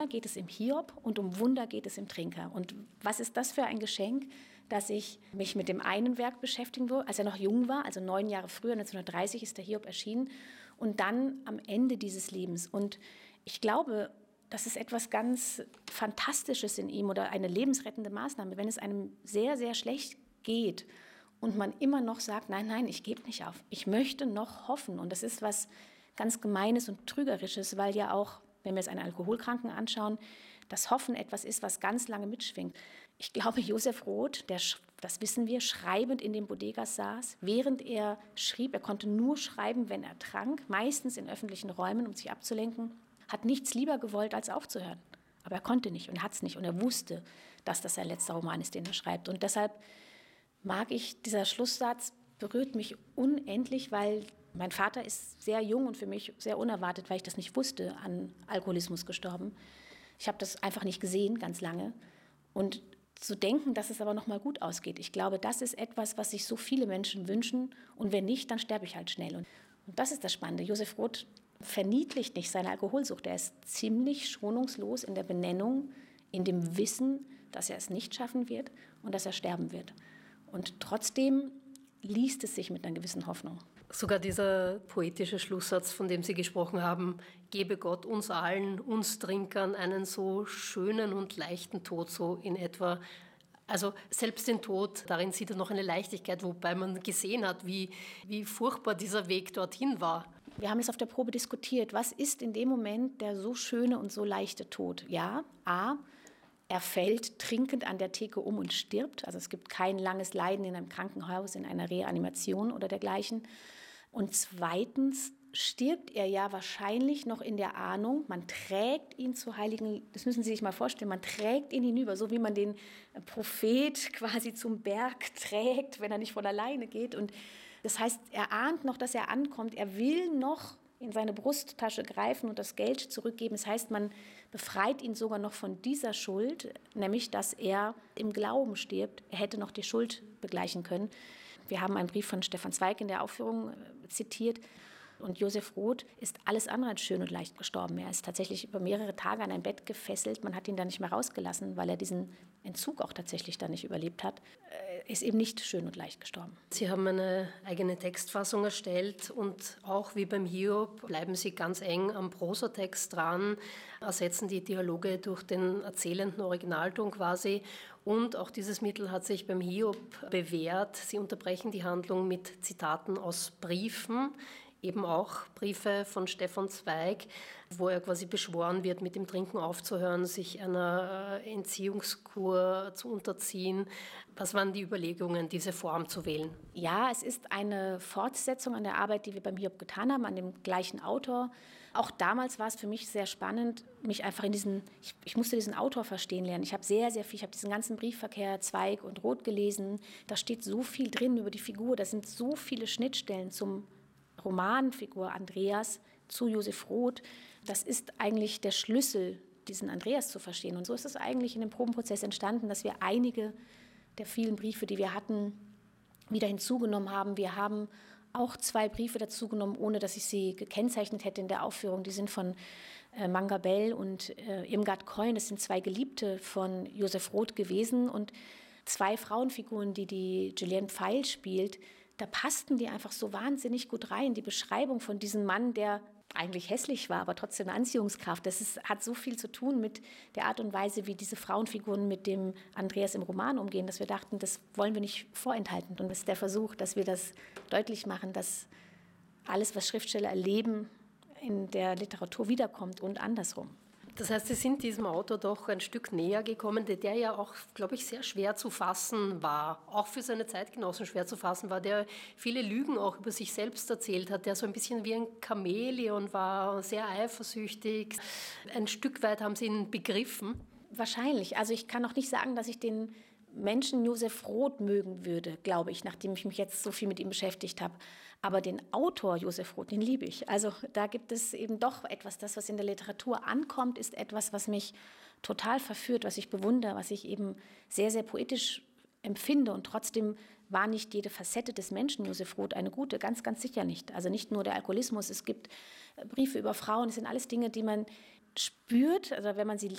geht es im Hiob und um Wunder geht es im Trinker. Und was ist das für ein Geschenk, dass ich mich mit dem einen Werk beschäftigen will, als er noch jung war, also 9 Jahre früher, 1930 ist der Hiob erschienen, und dann am Ende dieses Lebens. Und ich glaube, das ist etwas ganz Fantastisches in ihm oder eine lebensrettende Maßnahme, wenn es einem sehr, sehr schlecht geht und man immer noch sagt, nein, nein, ich gebe nicht auf. Ich möchte noch hoffen. Und das ist was ganz Gemeines und Trügerisches, weil ja auch, wenn wir es einen Alkoholkranken anschauen, das Hoffen etwas ist, was ganz lange mitschwingt. Ich glaube, Josef Roth, das wissen wir, schreibend in den Bodegas saß, während er schrieb, er konnte nur schreiben, wenn er trank, meistens in öffentlichen Räumen, um sich abzulenken, hat nichts lieber gewollt, als aufzuhören. Aber er konnte nicht und hat es nicht. Und er wusste, dass das sein letzter Roman ist, den er schreibt. Und deshalb mag ich, dieser Schlusssatz berührt mich unendlich, weil mein Vater ist sehr jung und für mich sehr unerwartet, weil ich das nicht wusste, an Alkoholismus gestorben. Ich habe das einfach nicht gesehen, ganz lange. Und zu denken, dass es aber noch mal gut ausgeht, ich glaube, das ist etwas, was sich so viele Menschen wünschen. Und wenn nicht, dann sterbe ich halt schnell. Und das ist das Spannende. Josef Roth verniedlicht nicht seine Alkoholsucht. Er ist ziemlich schonungslos in der Benennung, in dem Wissen, dass er es nicht schaffen wird und dass er sterben wird. Und trotzdem liest es sich mit einer gewissen Hoffnung. Sogar dieser poetische Schlusssatz, von dem Sie gesprochen haben, gebe Gott uns allen, uns Trinkern, einen so schönen und leichten Tod, so in etwa. Also selbst den Tod, darin sieht er noch eine Leichtigkeit, wobei man gesehen hat, wie furchtbar dieser Weg dorthin war. Wir haben es auf der Probe diskutiert. Was ist in dem Moment der so schöne und so leichte Tod? Ja, A, er fällt trinkend an der Theke um und stirbt. Also es gibt kein langes Leiden in einem Krankenhaus, in einer Reanimation oder dergleichen. Und zweitens stirbt er ja wahrscheinlich noch in der Ahnung, man trägt ihn zu Heiligen, das müssen Sie sich mal vorstellen, man trägt ihn hinüber, so wie man den Prophet quasi zum Berg trägt, wenn er nicht von alleine geht. Und das heißt, er ahnt noch, dass er ankommt, er will noch in seine Brusttasche greifen und das Geld zurückgeben. Das heißt, man befreit ihn sogar noch von dieser Schuld, nämlich, dass er im Glauben stirbt. Er hätte noch die Schuld begleichen können. Wir haben einen Brief von Stefan Zweig in der Aufführung zitiert. Und Josef Roth ist alles andere als schön und leicht gestorben. Er ist tatsächlich über mehrere Tage an ein Bett gefesselt. Man hat ihn da nicht mehr rausgelassen, weil er diesen Entzug auch tatsächlich da nicht überlebt hat. Er ist eben nicht schön und leicht gestorben. Sie haben eine eigene Textfassung erstellt und auch wie beim Hiob bleiben Sie ganz eng am Prosatext dran, ersetzen die Dialoge durch den erzählenden Originalton quasi. Und auch dieses Mittel hat sich beim Hiob bewährt. Sie unterbrechen die Handlung mit Zitaten aus Briefen, eben auch Briefe von Stefan Zweig, wo er quasi beschworen wird, mit dem Trinken aufzuhören, sich einer Entziehungskur zu unterziehen. Was waren die Überlegungen, diese Form zu wählen? Ja, es ist eine Fortsetzung an der Arbeit, die wir beim Hiob getan haben, an dem gleichen Autor. Auch damals war es für mich sehr spannend, mich einfach ich musste diesen Autor verstehen lernen. Ich habe sehr, sehr viel, ich habe diesen ganzen Briefverkehr Zweig und Roth gelesen. Da steht so viel drin über die Figur, da sind so viele Schnittstellen zum Romanfigur Andreas zu Josef Roth. Das ist eigentlich der Schlüssel, diesen Andreas zu verstehen. Und so ist es eigentlich in dem Probenprozess entstanden, dass wir einige der vielen Briefe, die wir hatten, wieder hinzugenommen haben. Wir haben auch 2 Briefe dazugenommen, ohne dass ich sie gekennzeichnet hätte in der Aufführung. Die sind von Manga Bell und Irmgard Keun. Das sind 2 Geliebte von Josef Roth gewesen. Und 2 Frauenfiguren, die Julienne Pfeil spielt, da passten die einfach so wahnsinnig gut rein. Die Beschreibung von diesem Mann, der eigentlich hässlich war, aber trotzdem eine Anziehungskraft. Hat so viel zu tun mit der Art und Weise, wie diese Frauenfiguren mit dem Andreas im Roman umgehen, dass wir dachten, das wollen wir nicht vorenthalten. Und das ist der Versuch, dass wir das deutlich machen, dass alles, was Schriftsteller erleben, in der Literatur wiederkommt und andersrum. Das heißt, Sie sind diesem Autor doch ein Stück näher gekommen, der ja auch, glaube ich, sehr schwer zu fassen war, auch für seine Zeitgenossen schwer zu fassen war, der viele Lügen auch über sich selbst erzählt hat, der so ein bisschen wie ein Chamäleon war, sehr eifersüchtig. Ein Stück weit haben Sie ihn begriffen? Wahrscheinlich. Also ich kann auch nicht sagen, dass ich den Menschen Josef Roth mögen würde, glaube ich, nachdem ich mich jetzt so viel mit ihm beschäftigt habe. Aber den Autor Josef Roth, den liebe ich. Also da gibt es eben doch etwas, das, was in der Literatur ankommt, ist etwas, was mich total verführt, was ich bewundere, was ich eben sehr, sehr poetisch empfinde. Und trotzdem war nicht jede Facette des Menschen Josef Roth eine gute, ganz, ganz sicher nicht. Also nicht nur der Alkoholismus, es gibt Briefe über Frauen, es sind alles Dinge, die man spürt, also wenn man sie